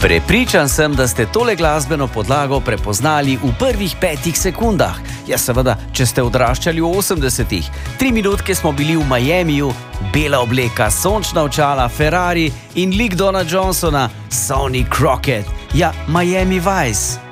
Prepričan sem, da ste tole glasbeno podlago prepoznali v prvih 5 sekundah. Ja, seveda, če ste odraščali v 80-ih. 3 minutke smo bili v Miamiju, bela obleka, sončna očala, Ferrari in lik Dona Johnsona, Sonny Crockett. Ja, Miami Vice.